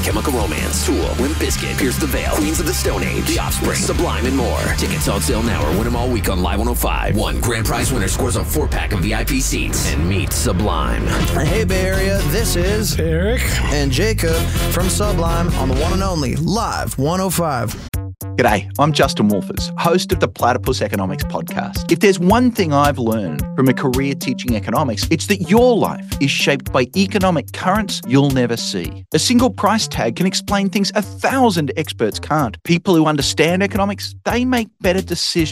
Chemical Romance, Tool, Limp Bizkit, Pierce the Veil, Queens of the Stone Age, The Offspring, Sublime, and more. Tickets on sale now or win them all week on Live 105. One grand prize winner scores a 4-pack of VIP seats and meet Sublime. Hey, Bay Area, this is Eric and Jacob from Sublime on the one and only Live 105. G'day, I'm Justin Wolfers, host of the Platypus Economics podcast. If there's one thing I've learned from a career teaching economics, it's that your life is shaped by economic currents you'll never see. A single price tag can explain things 1,000 experts can't. People who understand economics, they make better decisions.